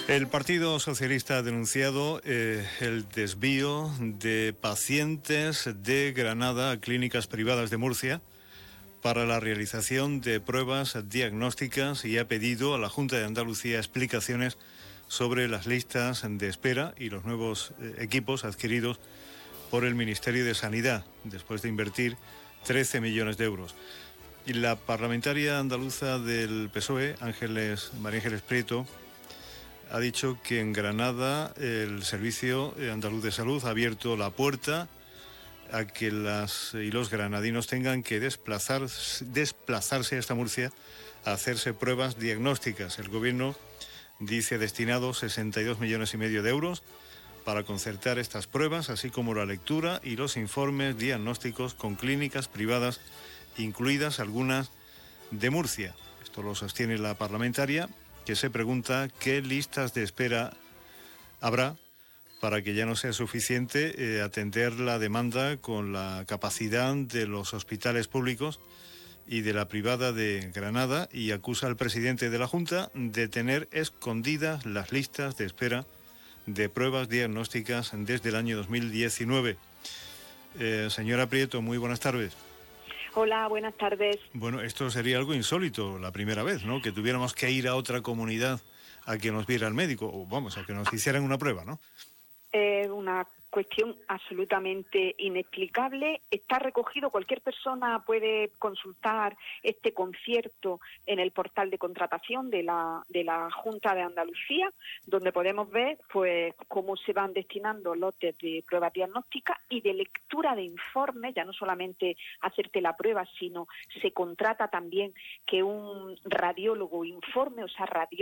El Partido Socialista ha denunciado el desvío de pacientes de Granada a clínicas privadas de Murcia para la realización de pruebas diagnósticas y ha pedido a la Junta de Andalucía explicaciones sobre las listas de espera y los nuevos equipos adquiridos por el Ministerio de Sanidad, después de invertir 13 millones de euros. Y la parlamentaria andaluza del PSOE, María Ángeles Prieto, ha dicho que en Granada el Servicio Andaluz de Salud ha abierto la puerta a que las y los granadinos tengan que desplazarse hasta Murcia a hacerse pruebas diagnósticas. El Gobierno dice destinado 62,5 millones de euros para concertar estas pruebas, así como la lectura y los informes diagnósticos con clínicas privadas, incluidas algunas de Murcia. Esto lo sostiene la parlamentaria, que se pregunta qué listas de espera habrá para que ya no sea suficiente atender la demanda con la capacidad de los hospitales públicos y de la privada de Granada, y acusa al presidente de la Junta de tener escondidas las listas de espera de pruebas diagnósticas desde el año 2019. Señora Prieto, muy buenas tardes. Hola, buenas tardes. Bueno, esto sería algo insólito la primera vez, ¿no? Que tuviéramos que ir a otra comunidad a que nos viera el médico, o vamos, a que nos hicieran una prueba, ¿no? Una cuestión absolutamente inexplicable. Está recogido, cualquier persona puede consultar este concierto en el portal de contratación de la Junta de Andalucía, donde podemos ver pues cómo se van destinando lotes de pruebas diagnósticas y de lectura de informes. Ya no solamente hacerte la prueba, sino se contrata también que un radiólogo informe, o sea,